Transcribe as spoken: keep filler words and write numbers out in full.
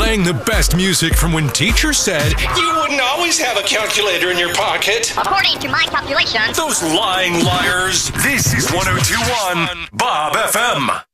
Playing the best music from when teacher said, "You wouldn't always have a calculator in your pocket." According to my calculations. Those lying liars. This is one oh two point one Bob F M.